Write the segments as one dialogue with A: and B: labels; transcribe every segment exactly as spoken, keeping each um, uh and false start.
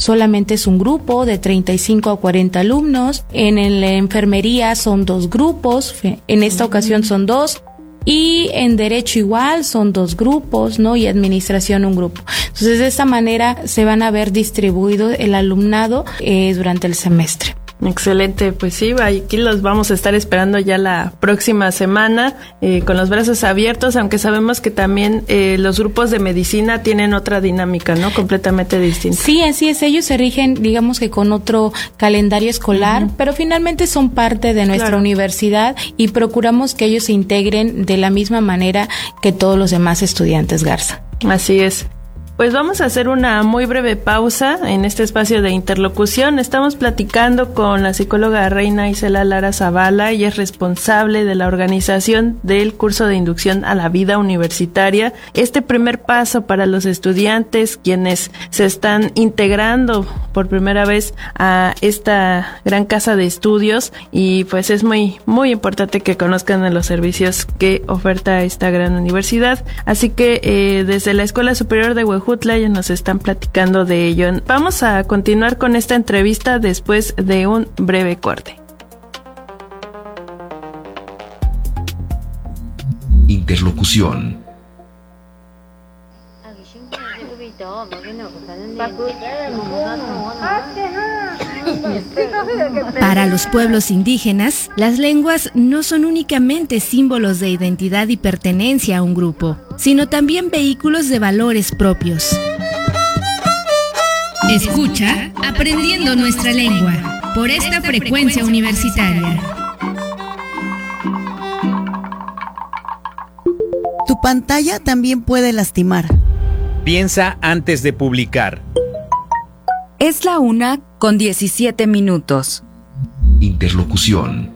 A: solamente es un grupo de treinta y cinco a cuarenta alumnos. En la enfermería son dos grupos, en esta ocasión son dos. Y en derecho igual son dos grupos, ¿no? Y administración un grupo. Entonces de esta manera se van a ver distribuido el alumnado eh, durante el semestre.
B: Excelente, pues sí, aquí los vamos a estar esperando ya la próxima semana eh, con los brazos abiertos, aunque sabemos que también eh, los grupos de medicina tienen otra dinámica, ¿no? Completamente distinta.
A: Sí, así es, ellos se rigen, digamos que con otro calendario escolar, uh-huh. pero finalmente son parte de nuestra claro. universidad y procuramos que ellos se integren de la misma manera que todos los demás estudiantes, Garza.
B: Así es. Pues vamos a hacer una muy breve pausa en este espacio de interlocución. Estamos platicando con la psicóloga Reina Isela Lara Zavala. Ella es responsable de la organización del curso de inducción a la vida universitaria. Este primer paso para los estudiantes quienes se están integrando por primera vez a esta gran casa de estudios, y pues es muy, muy importante que conozcan de los servicios que oferta esta gran universidad. Así que eh, desde la Escuela Superior de Huejutla ya nos están platicando de ello. Vamos a continuar con esta entrevista después de un breve corte.
C: Interlocución.
D: Para los pueblos indígenas, las lenguas no son únicamente símbolos de identidad y pertenencia a un grupo, sino también vehículos de valores propios. Escucha Aprendiendo Nuestra Lengua, por esta frecuencia universitaria.
E: Tu pantalla también puede lastimar.
F: Piensa antes de publicar.
G: Es la una con diecisiete minutos.
C: Interlocución.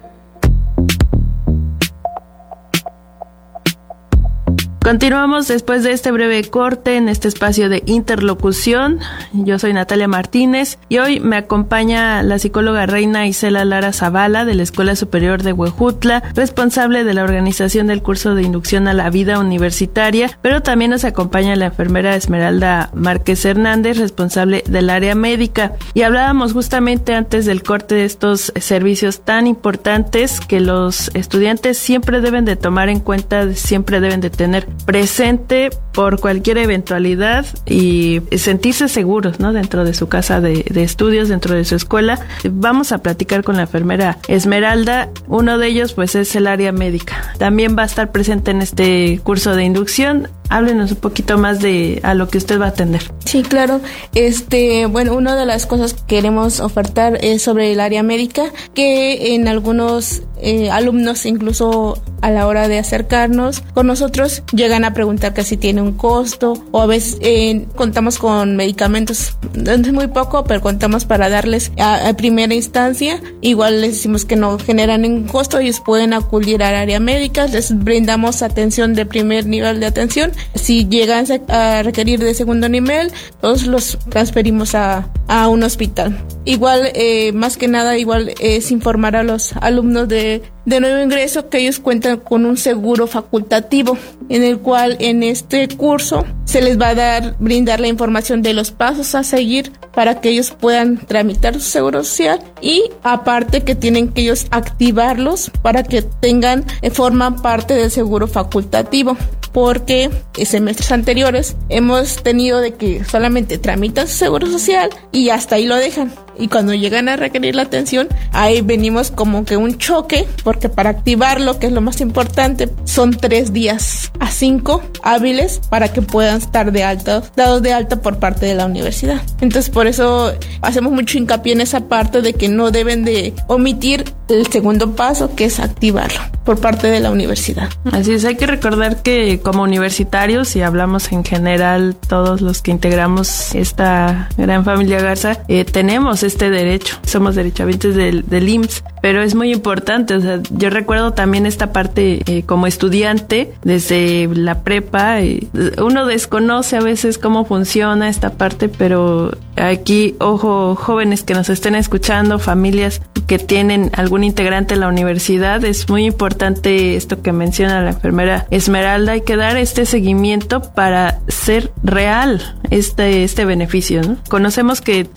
B: Continuamos después de este breve corte en este espacio de interlocución. Yo soy Natalia Martínez y hoy me acompaña la psicóloga Reina Isela Lara Zavala de la Escuela Superior de Huejutla, responsable de la organización del curso de inducción a la vida universitaria, pero también nos acompaña la enfermera Esmeralda Márquez Hernández, responsable del área médica. Y hablábamos justamente antes del corte de estos servicios tan importantes que los estudiantes siempre deben de tomar en cuenta, siempre deben de tener presente por cualquier eventualidad y sentirse seguros, ¿no? Dentro de su casa de, de estudios, dentro de su escuela. Vamos a platicar con la enfermera Esmeralda. Uno de ellos pues es el área médica. También va a estar presente en este curso de inducción. Háblenos un poquito más de a lo que usted va a atender.
H: Sí, claro. Este, bueno, una de las cosas que queremos ofertar es sobre el área médica, que en algunos eh, alumnos, incluso a la hora de acercarnos con nosotros, llegan a preguntar que si tiene un costo, o a veces eh, contamos con medicamentos, es muy poco, pero contamos para darles a, a primera instancia. Igual les decimos que no generan ningún costo, ellos pueden acudir al área médica, les brindamos atención de primer nivel de atención. Si llegan a requerir de segundo nivel, todos los transferimos a, a un hospital. Igual, eh, más que nada, igual es informar a los alumnos de, de nuevo ingreso que ellos cuentan con un seguro facultativo, en el cual en este curso se les va a dar, brindar la información de los pasos a seguir para que ellos puedan tramitar su seguro social, y aparte que tienen que ellos activarlos para que tengan, eh, forman parte del seguro facultativo. Porque en semestres anteriores hemos tenido de que solamente tramitan su seguro social y hasta ahí lo dejan. Y cuando llegan a requerir la atención, ahí venimos como que un choque, porque para activarlo, que es lo más importante, son tres días a cinco hábiles para que puedan estar de alta, dados de alta por parte de la universidad. Entonces, por eso hacemos mucho hincapié en esa parte de que no deben de omitir el segundo paso, que es activarlo por parte de la universidad.
B: Así es, hay que recordar que como universitarios, y hablamos en general todos los que integramos esta gran familia Garza, eh, tenemos este derecho, somos derechohabientes del, del I M S S, pero es muy importante. O sea, yo recuerdo también esta parte eh, como estudiante desde la prepa, eh, uno desconoce a veces cómo funciona esta parte, pero aquí, ojo, jóvenes que nos estén escuchando, familias que tienen algún integrante en la universidad, es muy importante esto que menciona la enfermera Esmeralda. Hay que dar este seguimiento para ser real este, este beneficio, ¿no? Conocemos que